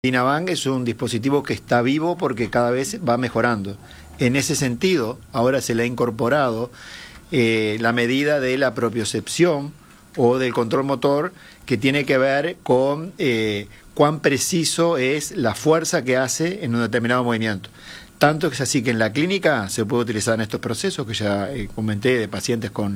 Dinavan es un dispositivo que está vivo porque cada vez va mejorando. En ese sentido, ahora se le ha incorporado la medida de la propiocepción o del control motor, que tiene que ver con cuán preciso es la fuerza que hace en un determinado movimiento. Tanto es así que en la clínica se puede utilizar en estos procesos que ya comenté, de pacientes con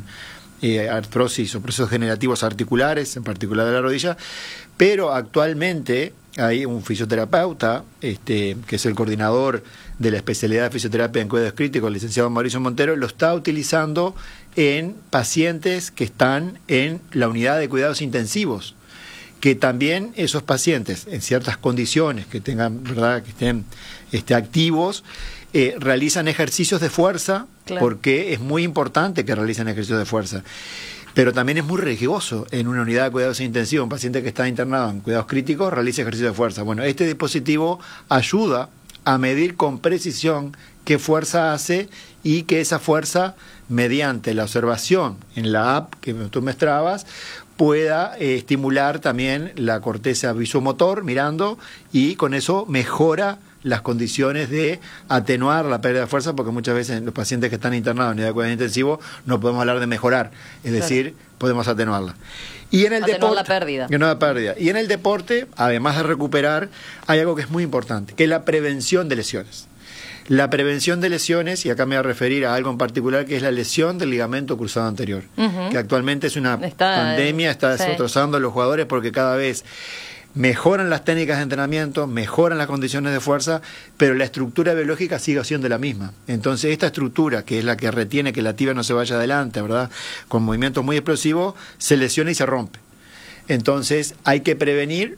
artrosis o procesos degenerativos articulares, en particular de la rodilla, pero actualmente hay un fisioterapeuta, que es el coordinador de la especialidad de fisioterapia en cuidados críticos, el licenciado Mauricio Montero, lo está utilizando en pacientes que están en la unidad de cuidados intensivos, que también esos pacientes, en ciertas condiciones, que tengan, ¿verdad?, que estén activos, realizan ejercicios de fuerza, claro, porque es muy importante que realicen ejercicios de fuerza. Pero también es muy riesgoso en una unidad de cuidados intensivos, un paciente que está internado en cuidados críticos realiza ejercicio de fuerza. Bueno, este dispositivo ayuda a medir con precisión qué fuerza hace y que esa fuerza, mediante la observación en la app que tú mostrabas, pueda estimular también la corteza visomotor mirando, y con eso mejora las condiciones de atenuar la pérdida de fuerza, porque muchas veces los pacientes que están internados en unidad de cuidados intensivos no podemos hablar de mejorar, es decir, podemos atenuarla. Y en el deporte, la pérdida. Y en el deporte, además de recuperar, hay algo que es muy importante, que es la prevención de lesiones. La prevención de lesiones, y acá me voy a referir a algo en particular, que es la lesión del ligamento cruzado anterior, que actualmente es una pandemia, está destrozando a los jugadores porque cada vez mejoran las técnicas de entrenamiento, mejoran las condiciones de fuerza, pero la estructura biológica sigue siendo la misma. Entonces esta estructura, que es la que retiene que la tibia no se vaya adelante, ¿verdad?, con movimientos muy explosivos, se lesiona y se rompe. Entonces hay que prevenir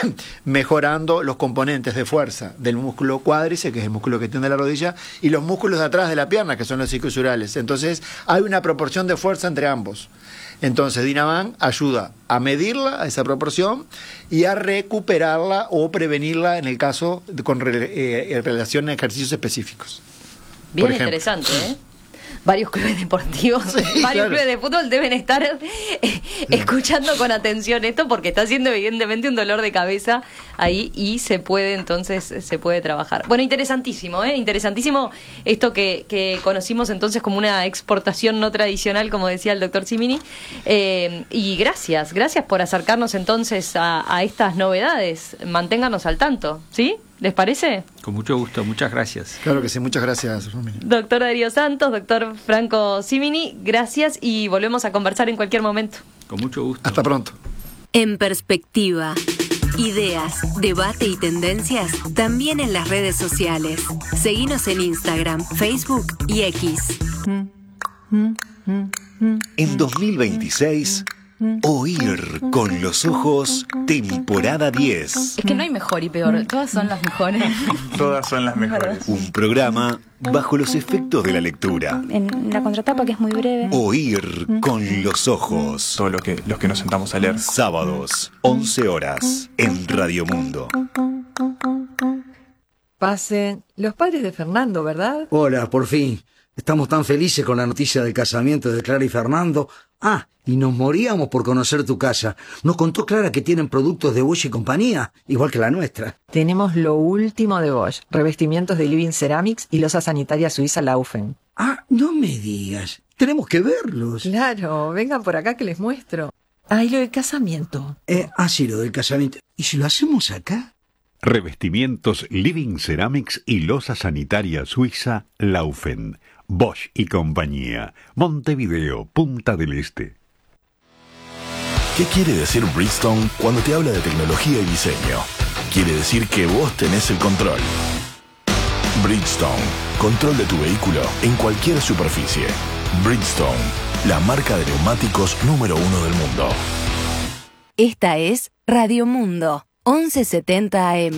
mejorando los componentes de fuerza del músculo cuádriceps, que es el músculo que tiene la rodilla, y los músculos de atrás de la pierna, que son los isquiosurales. Entonces hay una proporción de fuerza entre ambos. Entonces Dinavan ayuda a medirla, a esa proporción, y a recuperarla o prevenirla en el caso con relación a ejercicios específicos. Bien interesante, ¿eh? Varios clubes deportivos, varios clubes de fútbol deben estar escuchando con atención esto, porque está siendo evidentemente un dolor de cabeza ahí, y se puede trabajar. Bueno, interesantísimo, interesantísimo esto que conocimos entonces como una exportación no tradicional, como decía el doctor Cimini, y gracias por acercarnos entonces a estas novedades. Manténganos al tanto, ¿sí? ¿Les parece? Con mucho gusto, muchas gracias. Claro que sí, muchas gracias, Romina. Doctor Darío Santos, doctor Franco Cimini, gracias, y volvemos a conversar en cualquier momento. Con mucho gusto. Hasta pronto. En Perspectiva. Ideas, debate y tendencias también en las redes sociales. Seguinos en Instagram, Facebook y X. En 2026... Oír con los ojos, temporada 10. Es que no hay mejor y peor, todas son las mejores. Todas son las mejores. Un programa bajo los efectos de la lectura. En la contratapa, que es muy breve. Oír con los ojos. Todo los que nos sentamos a leer. Sábados, 11 horas, en Radio Mundo. Pasen los padres de Fernando, ¿verdad? Hola, por fin. Estamos tan felices con la noticia del casamiento de Clara y Fernando. Ah, y nos moríamos por conocer tu casa. Nos contó Clara que tienen productos de Bosch y compañía, igual que la nuestra. Tenemos lo último de Bosch, revestimientos de Living Ceramics y losa sanitaria suiza Laufen. Ah, no me digas. Tenemos que verlos. Claro, vengan por acá que les muestro. Ah, y lo del casamiento. Sí, lo del casamiento. ¿Y si lo hacemos acá? Revestimientos Living Ceramics y losa sanitaria suiza Laufen. Bosch y compañía. Montevideo, Punta del Este. ¿Qué quiere decir Bridgestone cuando te habla de tecnología y diseño? Quiere decir que vos tenés el control. Bridgestone, control de tu vehículo en cualquier superficie. Bridgestone, la marca de neumáticos número 1 del mundo. Esta es Radio Mundo, 1170 AM.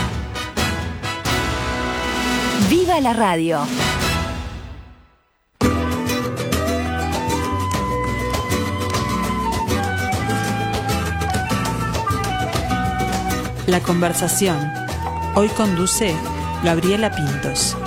¡Viva la radio! La conversación. Hoy conduce Gabriela Pintos.